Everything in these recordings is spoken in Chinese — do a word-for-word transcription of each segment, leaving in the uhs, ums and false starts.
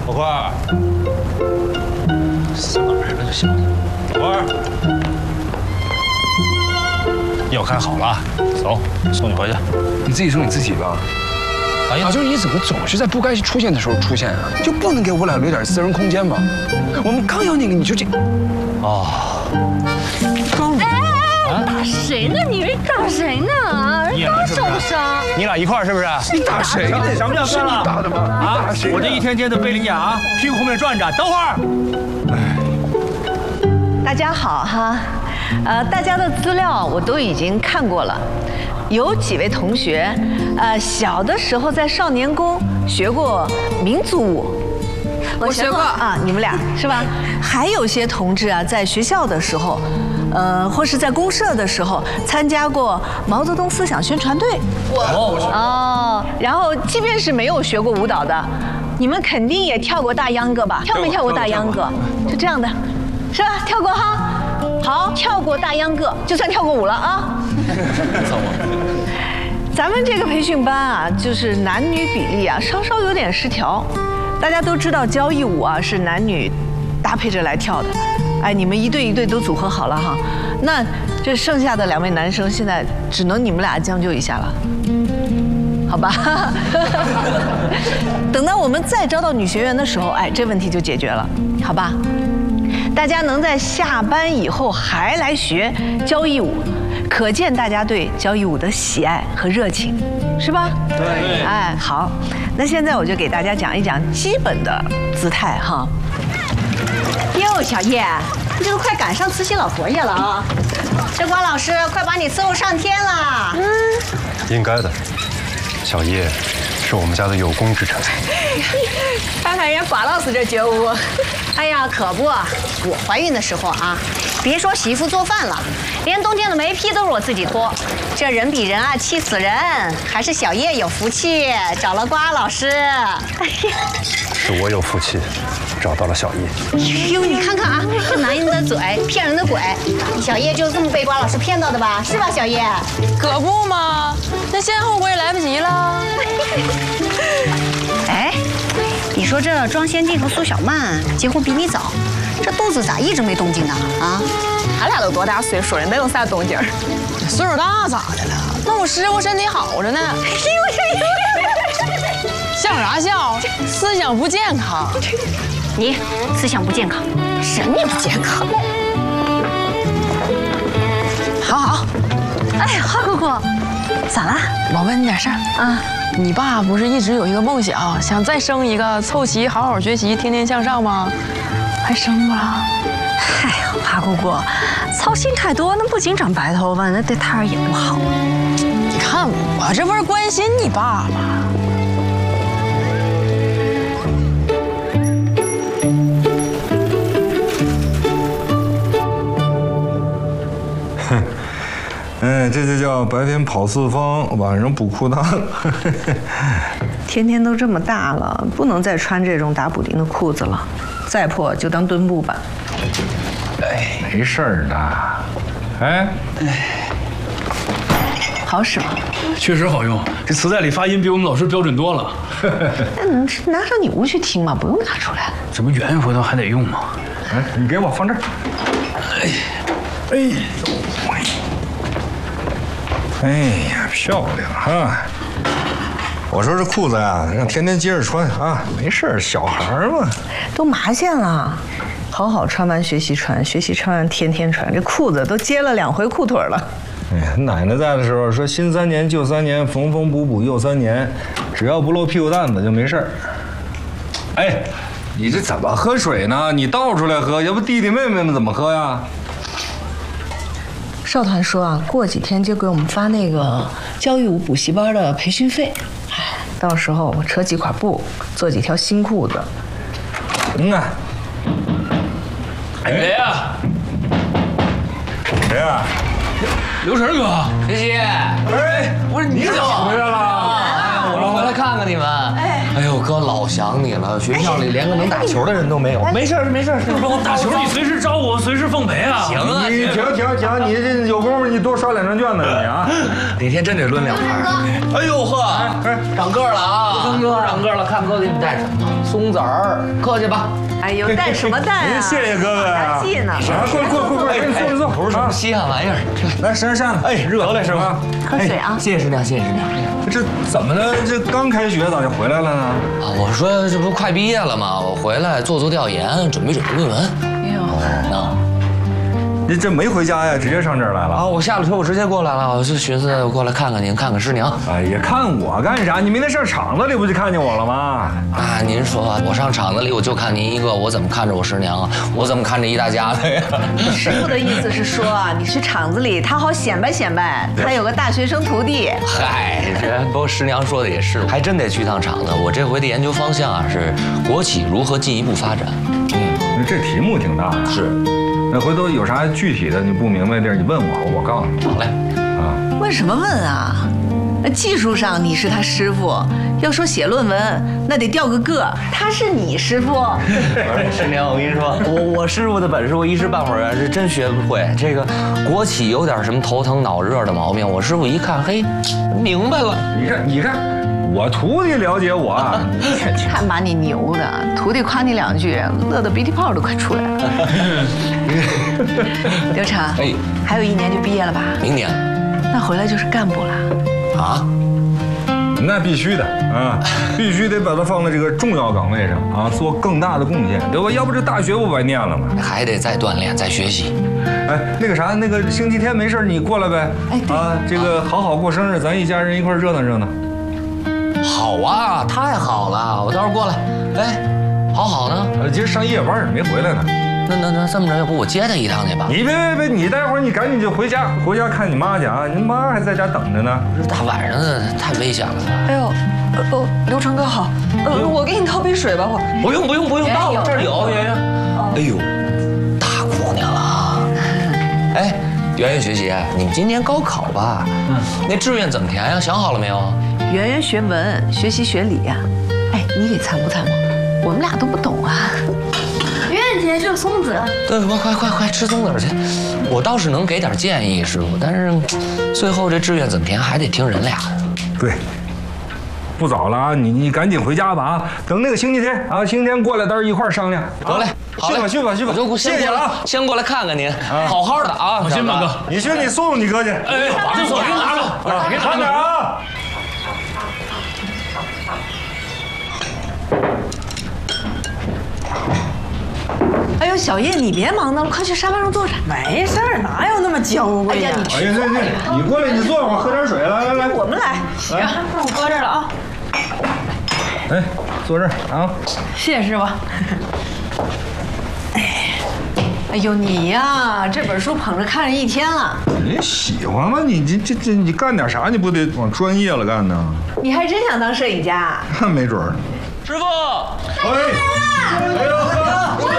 小花儿，上哪儿了这小子？小花儿，药开好了，走，送你回去。 你自己送你自己吧。 哎呀， 阿周，你怎么总是在不该出现的时候出现啊？就不能给我俩留点私人空间吗？我们刚要那个你就这…… 哦， 刚哎，打谁呢？你是打谁呢？刚受的伤。 你俩一块儿是不是？ 你打谁呢？ 想不想分了？ 打的吗？ 啊！我这一天天的背着你俩啊，屁股后面转着。等会儿。 大家好哈，呃，大家的资料我都已经看过了，有几位同学，呃，小的时候在少年宫学过民族舞。我学过啊，你们俩是吧？还有些同志啊，在学校的时候，呃，或是在公社的时候，参加过毛泽东思想宣传队。我哦，然后即便是没有学过舞蹈的，你们肯定也跳过大秧歌吧？跳没跳过大秧歌？就这样的，是吧？跳过哈。好，跳过大秧歌，就算跳过舞了啊。咱们这个培训班啊，就是男女比例啊，稍稍有点失调。大家都知道交谊舞啊是男女搭配着来跳的，哎，你们一对一对都组合好了哈，那这剩下的两位男生现在只能你们俩将就一下了，好吧？等到我们再招到女学员的时候，哎，这问题就解决了，好吧？大家能在下班以后还来学交谊舞，可见大家对交谊舞的喜爱和热情，是吧？对。哎，好，那现在我就给大家讲一讲基本的姿态哈。 哟，小叶，你这都快赶上慈禧老佛爷了啊！这瓜老师快把你伺候上天了。嗯， 应该的，小叶是我们家的有功之臣。 看看人家瓜老师这觉悟。哎呀，可不，我怀孕的时候啊，别说媳妇做饭了，连冬天的煤坯都是我自己拖。这人比人啊，气死人！还是小叶有福气，找了瓜老师。哎呀， 是我有福气，找到了小叶。 哟，你看看啊，这男人的嘴骗人的鬼，小叶就是这么被瓜老师骗到的吧？是吧，小叶？ 可不嘛，那现在后悔也来不及了。 哎，你说这庄先定和苏小曼结婚比你早，这肚子咋一直没动静呢？啊？ 他俩都多大岁数了，能有啥动静？岁数大咋的了？那我师傅身体好着呢。哎呦呦！笑啥笑？思想不健康。 你思想不健康，神也不健康。 好好。 哎，花姑姑，咋了？ 我问你点事儿啊。你爸不是一直有一个梦想，想再生一个，凑齐好好学习，天天向上吗？还生不了？ 嗨，花姑姑，操心太多，那不仅长白头发，那对胎儿也不好。 你看我这不是关心你爸吗？ 哼。哎，这就叫白天跑四方，晚上补裤裆。 天天都这么大了，不能再穿这种打补丁的裤子了，再破就当墩布吧。 哎，没事儿的。哎， 好使吗？ 确实好用，这磁带里发音比我们老师标准多了。 那你拿上你屋去听嘛，不用拿出来。 这不圆回头还得用吗？ 哎，你给我放这儿。哎，哎。哎呀，漂亮哈！我说这裤子啊，让天天接着穿啊，没事，小孩嘛。 都麻线了，好好穿完学习穿，学习穿完天天穿，这裤子都接了两回裤腿了。 哎呀，奶奶在的时候说新三年旧三年，缝缝补补又三年，只要不露屁股蛋子就没事儿。哎，你这怎么喝水呢？你倒出来喝，要不弟弟妹妹们怎么喝呀？ 少团说啊，过几天就给我们发那个交谊舞补习班的培训费，哎，到时候我扯几块布，做几条新裤子。 嗯啊。 谁呀？ 谁呀？ 刘成哥。 学习。 哎， 不是你怎么回来了？ 哎，我回来看看你们。 哎， 哎呦，哥，老想你了，学校里连个能打球的人都没有。没事没事， 不是我打球，你随时找我，随时奉陪啊。 行啊， 你停停停，你这有功夫你多刷两张卷子你啊！ 哪天真得抡两盘。哎呦呵，长个了啊！刚哥长个了，看哥给你带什么？松子儿，客气吧。 哎呦，带什么带啊？ 谢谢哥哥呀！ 记呢。 啊，过过过过，给你坐坐坐。 不是什么稀罕玩意儿。 来，身上扇子。哎，热了是吧？ 喝水啊！ 谢谢师娘，谢谢师娘。 这怎么了？这刚开学咋就回来了呢？ 啊，我说这不快毕业了吗？我回来做做调研，准备准备论文。 哎呦， 那。 你这没回家呀？直接上这儿来了啊！我下了车，我直接过来了。我就寻思过来看看您，看看师娘。 哎呀，看我干啥？你明天上厂子里不就看见我了吗？ 啊，您说我上厂子里我就看您一个，我怎么看着我师娘啊？我怎么看着一大家子呀？ 师傅的意思是说啊，你去厂子里，他好显摆显摆，他有个大学生徒弟。 嗨，这不过师娘说的也是，还真得去趟厂子。我这回的研究方向啊是国企如何进一步发展。 嗯，这题目挺大的。 是。 那回头有啥具体的你不明白的地儿，你问我，我告诉你。 好嘞， 啊， 问什么问啊？那技术上你是他师傅，要说写论文，那得调个个，他是你师傅。 师娘，我跟你说，我我师傅的本事，我一时半会儿是真学不会。这个国企有点什么头疼脑热的毛病，我师傅一看，嘿，明白了。 你看，你看。我徒弟了解我， 看把你牛的，徒弟夸你两句，乐得鼻涕泡都快出来了。刘成，哎，还有一年就毕业了吧？ 明年， 那回来就是干部了。 啊？ 那必须的啊，必须得把它放在这个重要岗位上啊，做更大的贡献，对吧？要不这大学不白念了吗？ 还得再锻炼，再学习。 哎，那个啥，那个星期天没事你过来呗。哎，啊，这个好好过生日，咱一家人一块热闹热闹。 好啊，太好了！我到时候过来。哎，好好呢。 呃，今儿上夜班没回来呢。 那那那这么着，要不我接他一趟去吧？ 你别别别，你待会儿你赶紧就回家，回家看你妈去啊！你妈还在家等着呢。 这大晚上的太危险了。 哎呦，哦，刘成哥好，呃，我给你倒杯水吧，我。 不用不用不用，到这儿有圆圆。哎呦，大姑娘了。哎，圆圆学习，你今年高考吧？嗯。那志愿怎么填呀？想好了没有？ 圆圆学文，学习学理呀。哎，你给参谋参谋，我们俩都不懂啊。 圆圆姐就是松子。 对，快快快快吃松子去！我倒是能给点建议，师傅，但是最后这志愿怎么填还得听人俩的。 对，不早了啊，你你赶紧回家吧啊！等那个星期天啊，星期天过来，到时候一块儿商量。 得嘞， 去吧去吧去吧， 我就谢谢了啊！ 先过来看看您，好好的啊！ 放心吧，哥， 你去你送送你哥去。 哎，把这锁给拿着， 别拿着啊！ 哎呦，小叶，你别忙呢，快去沙发上坐着。 没事儿，哪有那么娇贵呀？ 哎呀，那那，你过来，你坐会儿，喝点水，来来来， 我们来。 行，那我搁这儿了啊。 哎，坐这儿啊。 谢谢师傅。哎呦，你呀，这本书捧着看了一天了。 你喜欢吗？你这这这，你干点啥？你不得往专业了干呢？ 你还真想当摄影家？ 那没准儿。 师傅， 哎，哎呦呵，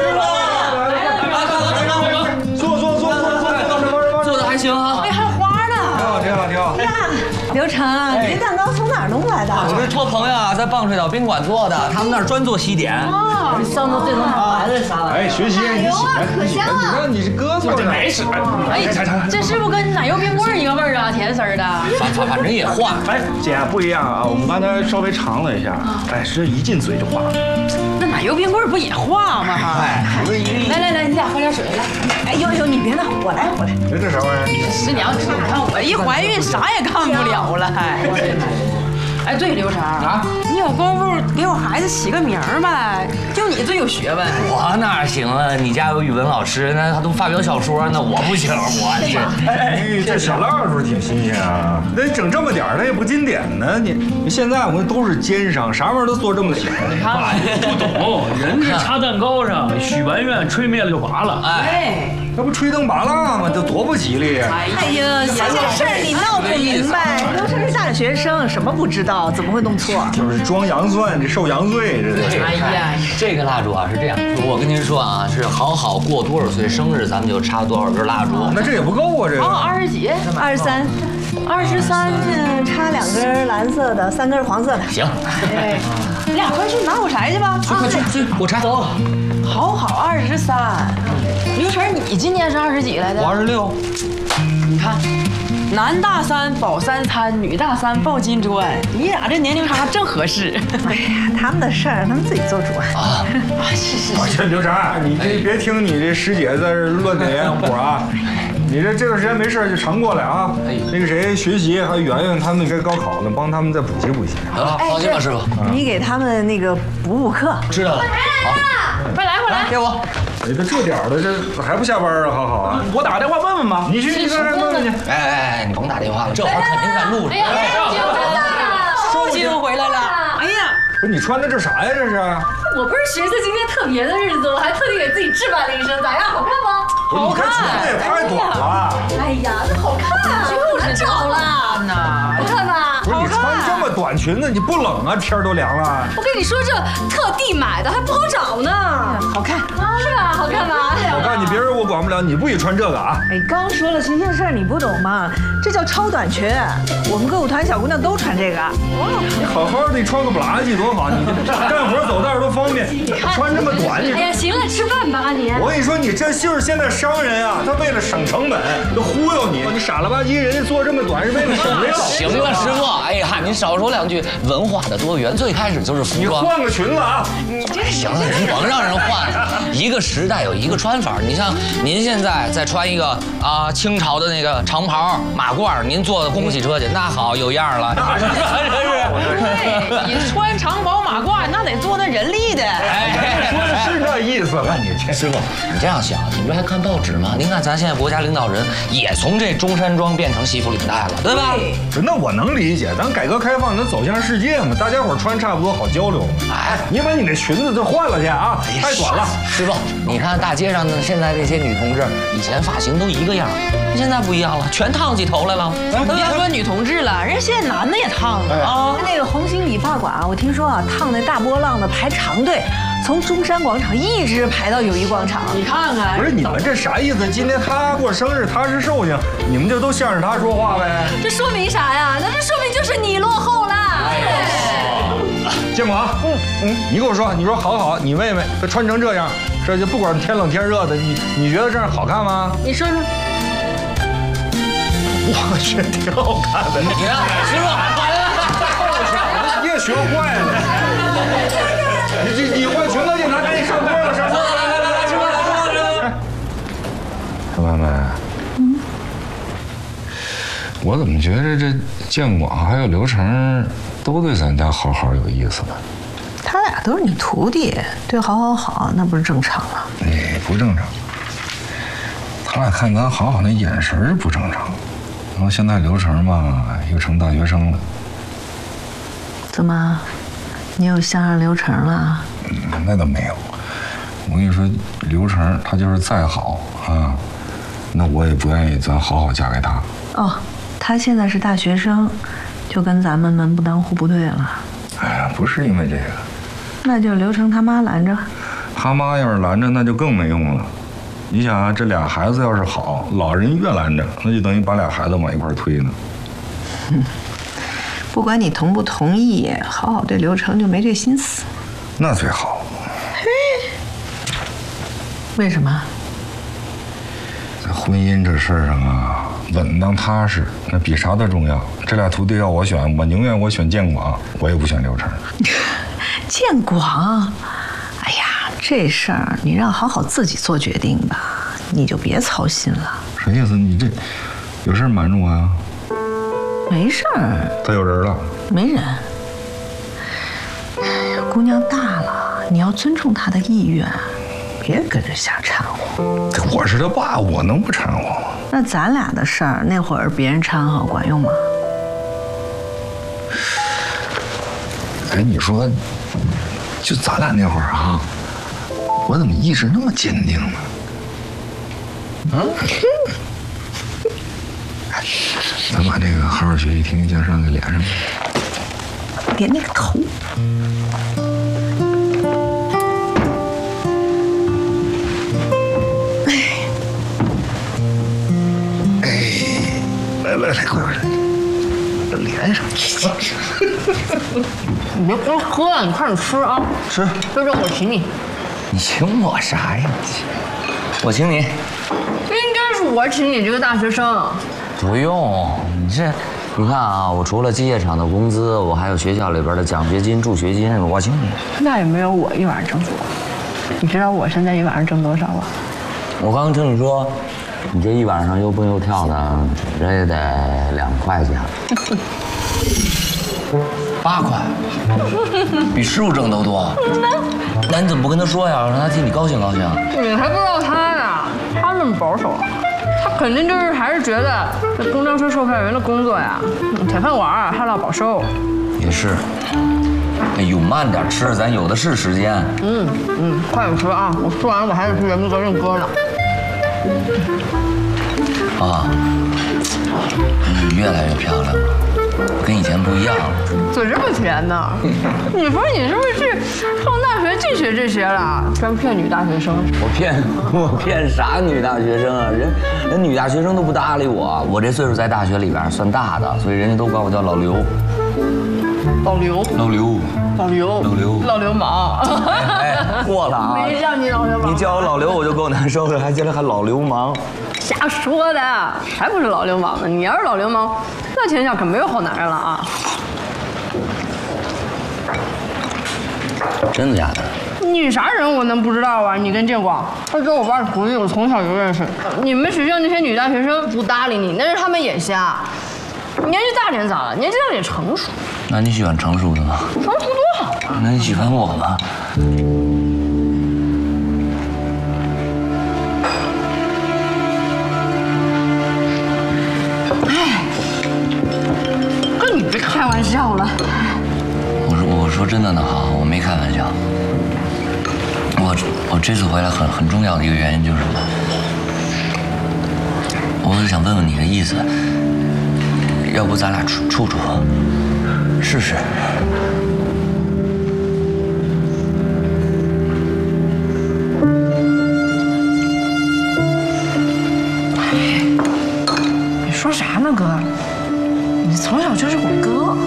坐坐坐坐坐， 做的还行啊。 哎，还有花呢。 挺好挺好挺好。 呀，刘成，你这蛋糕从哪儿弄来的？ 我这托朋友啊，在棒水岛宾馆做的，他们那儿专做西点。 哦，上头这种牌子啥的。 哎，学习你喜欢， 可香了。 你看你这哥做的没事。 哎，这是不是跟奶油冰棍一个味儿啊？甜丝儿的。 反反反正也化。 哎，姐不一样啊，我们刚才稍微尝了一下，哎，是一进嘴就化。 那奶油冰棍不也化吗？哈。来来来，你俩喝点水来。 哎呦呦，你别闹，我来我来。 这这啥玩意儿？ 师娘，你看我一怀孕啥也干不了了，还。哎，对，刘成啊，你有功夫给我孩子起个名儿呗？就你最有学问。 我哪行啊？你家有语文老师，那他都发表小说，那我不行，我这。 哎，这小蜡烛挺新鲜啊！那整这么点儿，它也不经典呢。你你现在我们都是奸商，啥玩意儿都做这么小。 爸不懂，人这茶蛋糕上许完愿，吹灭了就拔了。 哎， 那不吹灯拔蜡吗？这多不吉利！ 哎呀，这件事儿你闹不明白。刘成是大学生，什么不知道，怎么会弄错？ 就是装洋蒜，这受洋罪，这是。 哎呀， 这个蜡烛啊是这样，我跟您说啊，是好好过多少岁生日，咱们就插多少根蜡烛。 那这也不够啊，这个。 哦，二十几， 二十三。 二十三呢，插两根蓝色的，三根黄色的。 行。 哎，你俩快去拿火柴去吧。 去快去去，火柴。 走。好好，二十三。刘成，你今年是二十几来的？ 我二十六。 你看，男大三保三餐，女大三抱金砖，你俩这年龄差正合适。 哎呀，他们的事儿他们自己做主啊。 啊，是是我是。 这刘成，你这别听你这师姐在这乱点烟火啊！你这这段时间没事就常过来啊。那个谁学习，还有圆圆他们该高考了，帮他们再补习补习。 啊，放心吧，师傅。 你给他们那个补补课。 知道了。好， 快来快来， 给我。 你这这点儿的，这还不下班啊？好好啊！ 我打个电话问问吧。 你去你那问问去。 哎哎哎，你甭打电话了，这会儿肯定在路上。 寿星回来了。哎呀， 不是你穿的这啥呀？这是？ 我不是寻思今天特别的日子，我还特地给自己置办了一身，咋样？好看吗？ 不是你这裙子也太短了。 哎呀，这好看啊！ 就是找了呢。 好看吧？ 不是你穿这么短裙子，你不冷啊？天都凉了。 我跟你说，这特地买的还不好找呢。 好看， 是吧？好看吧？ 我告诉你，别人我管不了，你不许穿这个啊！ 哎，刚说了新鲜事儿，你不懂吗？这叫超短裙，我们歌舞团小姑娘都穿这个。 哦，你好好的穿个不拉几多好，你这干活走道多方便。穿这么短，你哎呀，行了，吃饭吧，你。 我跟你说，你这就是现在商人啊，他为了省成本，都忽悠你。你傻了吧唧，人家做这么短是为了省料。 行了，师傅，哎呀，您少说两句，文化的多元，最开始就是服装。 你换个裙子啊！ 你这行了，您甭让人换了。一个时代有一个穿法，你像您现在再穿一个啊清朝的那个长袍马褂，您坐公共汽车去，那好有样了。 对，你穿长袍马褂，那得坐那人力的。 哎，说的是这意思了，你这师傅，你这样想，你不是还看报纸吗？您看咱现在国家领导人也从这中山装变成西服领带了，对吧？ 那我能理解，咱改革开放，咱走向世界嘛，大家伙穿差不多好交流嘛。哎，你把你那裙子就换了去啊，太短了。 师傅，你看大街上的现在这些女同志，以前发型都一个样，现在不一样了，全烫起头来了。 别说女同志了，人现在男的也烫啊。那个红星理发馆啊，我听说啊，烫那大波浪的排长队，从中山广场一直排到友谊广场。 你看看， 不是你们这啥意思？今天他过生日，他是寿星，你们就都向着他说话呗？ 这说明啥呀？那这说明就是你落后了。 建广，嗯嗯，你跟我说，你说好好，你妹妹她穿成这样，这就不管天冷天热的，你你觉得这样好看吗？ 你说说。 我去，挺好看的。 你看，师傅， 你也学坏了。你你你换裙子去，拿赶紧上桌了，上桌了，来来来来，师傅来师傅来。小妹妹，嗯，我怎么觉得这建广还有刘成都对咱家好好有意思呢？ 他俩都是你徒弟，对好好好，那不是正常吗？ 哎，不正常。他俩看咱好好那眼神不正常。然后现在刘成嘛，又成大学生了。 怎么，你又相上刘成了？ 嗯，那倒没有。我跟你说，刘成他就是再好啊，那我也不愿意咱好好嫁给他。 哦，他现在是大学生，就跟咱们门不当户不对了。 哎呀，不是因为这个， 那就刘成他妈拦着。 他妈要是拦着，那就更没用了。你想啊，这俩孩子要是好，老人越拦着，那就等于把俩孩子往一块推呢。 嗯，不管你同不同意，好好对刘成就没这心思。 那最好。 嘿，为什么？ 在婚姻这事儿上啊，稳当踏实，那比啥都重要。这俩徒弟要我选，我宁愿我选建广，我也不选刘成。 建广，哎呀，这事儿你让好好自己做决定吧，你就别操心了。 啥意思？你这有事瞒着我呀？ 没事儿。 他有人了？ 没人。哎呀，姑娘大了，你要尊重她的意愿，别跟着瞎掺和。 我是他爸，我能不掺和吗？ 那咱俩的事儿，那会儿别人掺和管用吗？ 哎，你说，就咱俩那会儿啊，我怎么意志那么坚定呢？啊？咱把这个好好学习、天天向上给连上。 连那个头。 哎，来来来，快快来！ 你别光喝了，你快点吃啊！ 吃， 这这我请你。 你请我啥呀？我请你。 应该是我请你这个大学生。 不用，你这，你看啊，我除了机械厂的工资，我还有学校里边的奖学金、助学金，我请你。 那也没有我一晚上挣多。你知道我现在一晚上挣多少吗？ 我刚刚听你说，你这一晚上又蹦又跳的，这也得两块钱。八块，比师傅挣都多。那你怎么不跟他说呀？让他替你高兴高兴。 你还不知道他呢，他那么保守，他肯定就是还是觉得这公交车售票员的工作呀，铁饭碗还老保收。 也是。哎呦，慢点吃，咱有的是时间。 嗯嗯，快点吃啊！我吃完我还得去人民责任歌呢。 啊，你越来越漂亮了。跟以前不一样了， 嘴这么甜呢？你说你是不是上大学净学这些了？专骗女大学生？ 我骗我骗啥女大学生啊？人人女大学生都不搭理我，我这岁数在大学里边算大的，所以人家都管我叫老刘。 老刘？ 老刘？ 老刘？ 老刘？ 老流氓？ 哎哎，过了啊！ 没叫你老流氓。 你叫我老刘我就够难受了，还叫他还老流氓。 瞎说的，才不是老流氓呢！你要是老流氓，那天下可没有好男人了啊！ 真的假的？ 你啥人我能不知道啊？你跟建广，他跟我爸徒弟，我从小就认识。你们学校那些女大学生不搭理你，那是他们眼瞎。年纪大点咋了？年纪大点成熟。 那你喜欢成熟的吗？ 成熟多好啊！ 那你喜欢我吗？ 跟你别开玩笑了。 我说我说真的呢哈，我没开玩笑。我我这次回来很很重要的一个原因就是，我是想问问你的意思，要不咱俩处处处，试试？ 你说啥呢，哥？你从小就是我哥。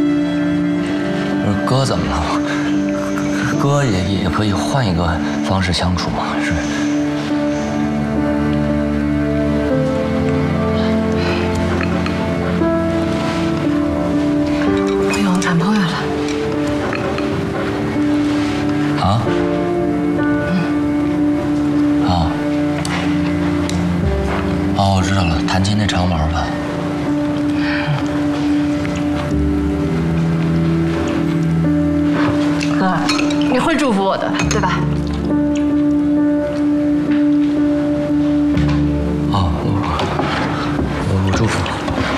哥怎么了？哥也也可以换一个方式相处嘛，是不是？ 我有男朋友了。 啊？嗯。哦。哦，我知道了，弹琴那长毛吧。 哥，你会祝福我的，对吧？